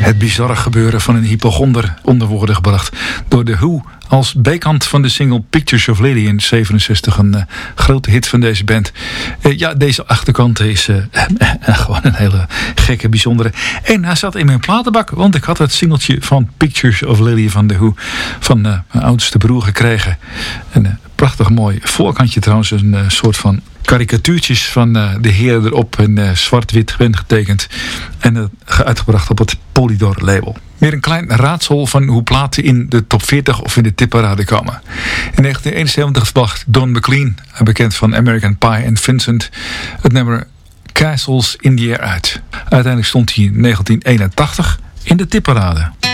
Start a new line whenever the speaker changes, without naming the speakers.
Het bizarre gebeuren van een hypochonder onder woorden gebracht door The Who als B-kant van de single Pictures of Lily in 67. Een grote hit van deze band. Deze achterkant is gewoon een hele gekke, bijzondere. En hij zat in mijn platenbak, want ik had het singeltje van Pictures of Lily van The Who van mijn oudste broer gekregen. Een prachtig mooi voorkantje trouwens, een soort van karikatuurtjes van de heren erop in zwart-wit getekend en uitgebracht op het Polydor label. Weer een klein raadsel van hoe platen in de top 40 of in de tipparade komen. In 1971 bracht Don McLean, bekend van American Pie en Vincent, het nummer Castles in the Air uit. Uiteindelijk stond hij in 1981 in de tipparade.